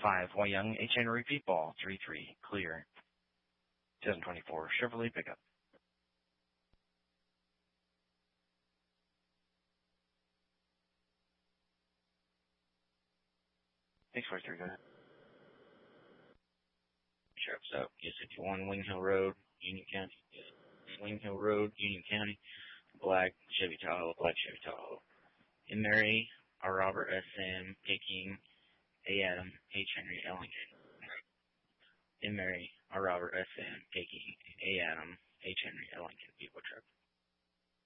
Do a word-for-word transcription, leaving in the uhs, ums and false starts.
five, Y Young, H N repeat ball, three three, clear. twenty twenty-four Chevrolet pickup. six four three, go ahead. Sure, so, yes, fifty-one, Wing Hill Road, Union County. Yes. Wing Hill Road, Union County. Black Chevy Tahoe, black Chevy Tahoe. In Mary, R. Robert, S. M. Peking, A. Adam, H. Henry, Ellington. In Mary, R. Robert, S. M. Peking, A. Adam, H. Henry, Ellington, People Truck.